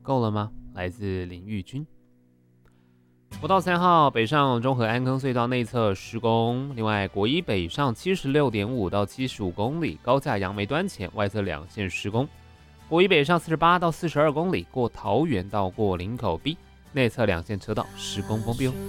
够了吗？来自林玉君。国道3号北上中和安坑隧道内侧施工，另外国一北上76.5到75公里，高架杨梅端前外侧两线施工；国一北上48到42公里，过桃园到过林口 B 内侧两线车道施工封闭哦。